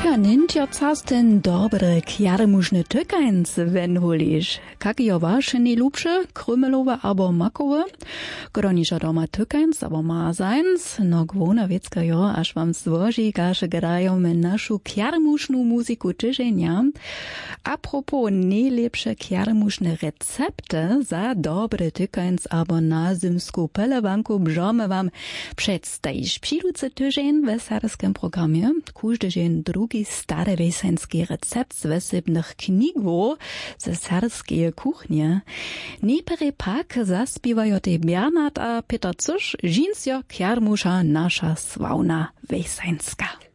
Ja, nimmt ja zuerst den dobre kjarmušne tykajnc, wenn holiš. Kak je vaše najljubše, krümelove abo makove? Kdo niša doma tykajnc abo mazajnc? No gwona wiecka jo, až vam złoži, kaže grajome našu kjarmušnu muziku tyženja. Apropos najlepsze kjarmušne recepte za dobre tykajnc abo na zimsku pelewanku bżome wam przedstajić. Přijduce tyžen w serskim programie, każdy dzień drugi stare wesenski recept z wesybnych knigów ze serskie kuchnie. Nejpere pak zaspiewają te Bernard a Peter Cusz, žinsjo kjarmuša nasza sławna wesenska.